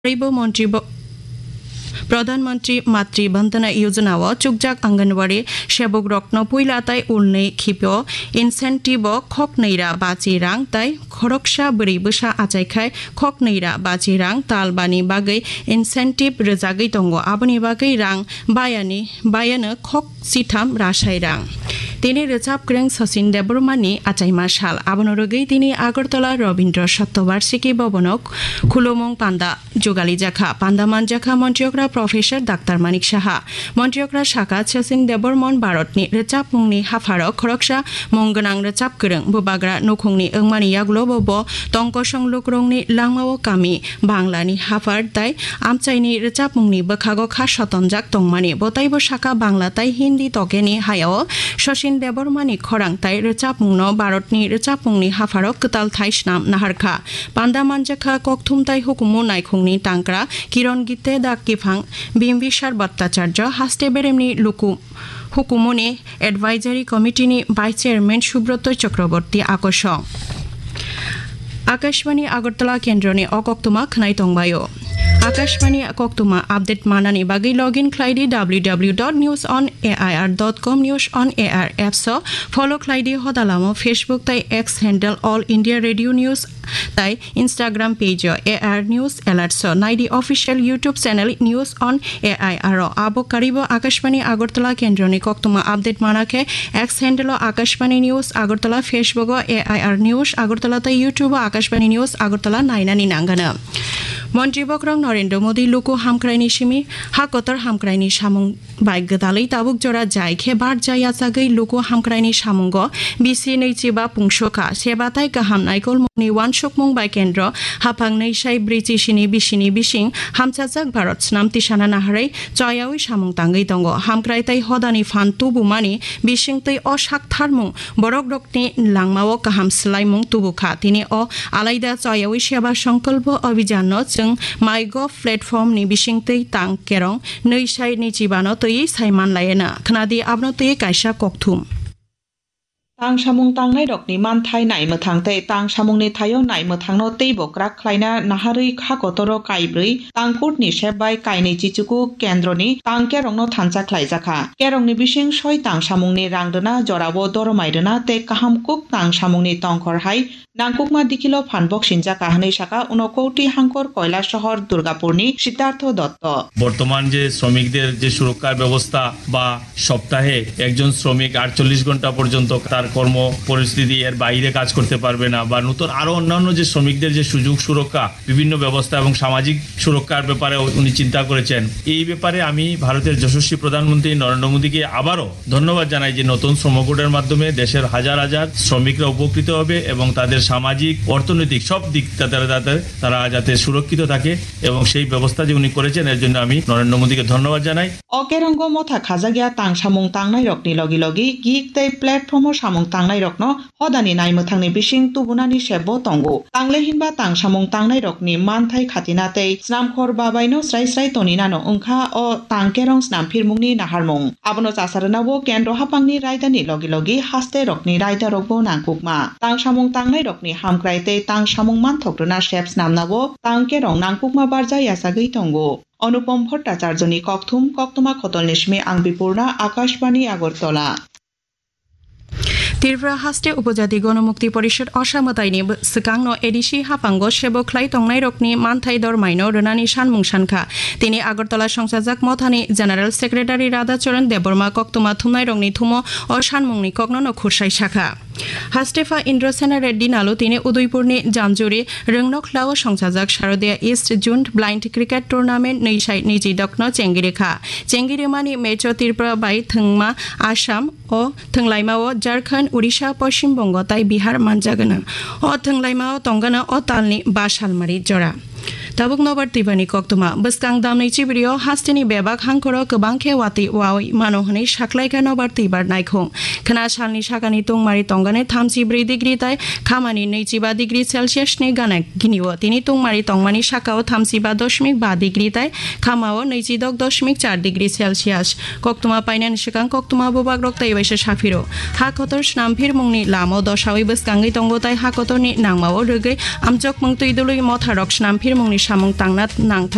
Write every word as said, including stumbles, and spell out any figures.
মন্ত্রী प्रधानमंत्री मातृ बंधना योजना चुकजाक आंगनवाड़ी सेबक रत्न पुइला ताई उलने खिपो इनसेंटिव खक नैरा बाची रां ताई खरकसा बरी बसा आचाइखाय खक नैरा बाची रां तालबानी बागै इनसेंटिव रोजागै दंग आबनि बागै रां बायानि बायानो खक सिथाम रासाय रां তিনি রেচাপ ক্রেং সচিন দেববর্মানি আচাইমা সাল আবনরগৈ তিনি আগরতলা রবীন্দ্র শতবার্ষিকী ভবনক খুলুমং পান্দা যোগালি জাখা পান্দামান জাখা মন্ত্রিয়করা প্রফেসর ডাক্তার মানিক সাহা মন্ত্রিয়করা শাখা সচিন দেববর্মন ভারতনি রেচাপ মুংনি হাফারক খরকসা মংগনাং রেচাপ ক্রেং বুবাগ্রা নখংনি ওংমানি ইয়াগলো বব টংক সংলুকরংনি লাংমাও কামি বাংলানি হাফার তাই আমচাইনি রেচাপ মুংনি বখাগো খা শতনজাক টংমানি বতাইব শাখা বাংলা তাই হিন্দি তকেনি হায়াও সচিন देबरमानी खरां ताई रेचापमुंनो भारतनि रेचापमुंनि हाफारक कताल थाइस नाम नाहारखा पान्दामान जाखा ककथुम ताई हुकुमु नायखुंनि तांक्रा किरण गीते दाकिफां बिम्बिसार भट्टाचार्य हास्ते बेरेमनि लुकु हुकुमुनि एडवाइजारि कमिटिनि भाइस चेयरमैन सुब्रत चक्रवर्ती आकर्षण आकाशवाणी आगरतला केन्द्रनि अकक्तमा खनाय तंबायो आकाशवाणी कक्तुमा आपडेट मानानि बागै लगइन ख्लाइदि डब्ल्यू डब्ल्यू डट निउज अन एआईआर डट कम निउज अन एआर एप्स फलो ख्लाइदि हदालामो फेसबुक ताई x handle all India radio news ताई Instagram page AR news एलार्ट्स नाइदि official YouTube channel news on AIR आबो कारिबो Akashvani Agartala केन्द्रनि कक्तुमा update मानाखे x handle Akashvani news Agartala Facebook AIR news Agartala ताई YouTube Akashvani news Agartala नायनानि नांगानो मन्त्री बक्रं नरेंद्र मोदी लुकु हामक्राइनि सिमि हाकतर हामक्राइनि सामुं bike गदालै Tabuk जरा जायखे बार जायाजागै लुकु हामक्राइनि सामुंग बिसि नैजिबा पुंसखा सेबाताय गाहाम नायकल मुंनि वानसुकमुं बाइ केन्द्र हाफां नैसाय ब्रैजिसिनि बिसिनि बिसिं हामसाजाक भारत स्नाम तिसाना नाहारै जयावै सामुं तांगै दंग हामक्राइताय हदानि फान तुबुमानि बिसिंतै असाकथारमुं बरक रकनि लांमाव गाहाम स्लाइमुं तुबुखा तिनि अ आलायदा जयावै सेवा संकल्प अभियान माइगभ प्लेटफर्म नि बिसिंतै तां केरं नैसाय नैजिबानो तयै साइमान लायना खनादि आबनो तयै कायसा ककथुम तां सामुं तांनाय रकनि मानथाय नाय मोथांतै तां सामुंनि थायो नाय मोथांनो तै बक्राक ख्लायना नाहारै खाकतरो काइब्रै तांकुटनि सेबाय कायनै चिचुकु केन्द्रनि तां केरंनो थानसा ख्लायजाखा केरंनि बिसिं सय तां सामुंनि रांदोना जराबो दरमायदोना ते काहामकुक तां सामुंनि तंखरहाय नांकुकमा दिखिलो फानबक सिनजा काहानै शाखा उनकौटी हांकर कयला शहर दुर्गापुरनि सिद्धार्थ दत्त বর্তমান যে শ্রমিকদের যে সুরক্ষার ব্যবস্থা বা সপ্তাহে একজন শ্রমিক আটচল্লিশ ঘন্টা পর্যন্ত তার কর্ম পরিস্থিতি এর বাইরে কাজ করতে পারবে না বা নতুন আরো অন্যান্য যে শ্রমিকদের যে সুযোগ সুরক্ষা বিভিন্ন ব্যবস্থা এবং সামাজিক সুরক্ষার ব্যাপারে উনি চিন্তা করেছেন এই ব্যাপারে আমি ভারতের যশস্বী প্রধানমন্ত্রী নরেন্দ্র মোদীকে আবারও ধন্যবাদ জানাই যে নতুন শ্রম কোডের মাধ্যমে দেশের হাজার হাজার শ্রমিকরা উপকৃত হবে এবং তাদের সামাজিক অর্থনৈতিক সব দিক তাদের তারা যাতে সুরক্ষিত থাকে এবং সেই ব্যবস্থা যে উনি করেছেন এর জন্য আমি নরেন্দ্র মোদীকে ধন্যবাদ জানাই অকেরঙ্গ মথা খাজাগিয়া তাং সামুং তাংনাই রকনি লগি লগি গিক তাই প্ল্যাটফর্ম সামুং তাংনাই রকন হদানি নাই মথাংনি বিসিং তুবুনানি সেবো তঙ্গু তাংলে হিনবা তাং সামুং তাংনাই রকনি মানথাই খাতিনাতেই স্নামখর বাবাইনো স্রাই স্রাই তনিনানো ওংখা ও তাংকেরং স্নাম ফিরমুংনি নাহারমুং আবনো চাসারনাবো কেন্দ্র হাপাংনি রায়দানি লগি লগি হাস্তে রকনি রায়দা রকবো নাংকুকমা তাং সামুং তাংনাই রকনি হামক্রাইতে তাং সামুং মানথকরনা শেপস নামনাবো তাংকেরং নাংকুকমা বারজা ইয়াসাগৈ তঙ্গু অনুপম ভট্টাচার্যনি ককথুম কক্তমা খতল নিশমে আং বিপূর্ণা আকাশবাণী আগরতলা त्रिपुरा हास्ते उपजाति गणमुक्ति परिषद असामतायनि सिगांनो एडिसि हापांगो सेबो ख्लाय तंनाय रकनि मानथाय दरमायनो रनानि सानमुं सानखा तिनि आगरतला संसाजाक मथानि जेनारेल सेक्रेटारि राधाचरण देबबर्मा कक्तमा थुमनाय रंनि थुमो अ सानमुंनि कग्ननो खुरसाय शाखा हास्तेफा इन्द्रसेना रेड्डी नालो तिनि उदयपुरनि जामजुरि रोंनखलाव संसाजाक शारदिया इस्ट जुन ब्लाइंड क्रिकेट टुर्नामेंट नैसाय नैजि दक्न चेंगिरिखा चेंगिरिमानि मेच त्रिपुरा बाय थंगमा आसाम अ थंलाइमाव झारखंड उड़ीसा पश्चिम बंग ताई बिहार मानजागोन अ थंलाइमाव तंगानो अ तालनि बा सालमारि जरा ताबुक नबार तिबानि कक्तमा बसकां दामनै चिबिरियाव हास्तेनि बेबाक हांखरो गोबांखे वाति वावै मानहनै साख्लायगा नबार तिबार नायखं खोना सालनि सागानि तंमारि तंगाने थामजिब्रै डिग्री ताय खामानि नैजिबा डिग्री सेलसियासनि गाना गिनिवो तिनि तंमारि तंमानि साकाव थामजिबा दशमिक बा डिग्री ताय खामाव नैजिद दशमिक चार डिग्री सेलसियास कक्तमा पाइनानि सिगां कक्तमा बोबाक रक्ताय बायसा साफिरो हाकतर स्नामफिर मुंनि लामाव दसावै बसकाङै तंगो ताय हाकतरनि नांमाव रोगै आमजक मुंतै दुलै मथा रक स्नामफिर मुंनि सामुं तांना नांथाय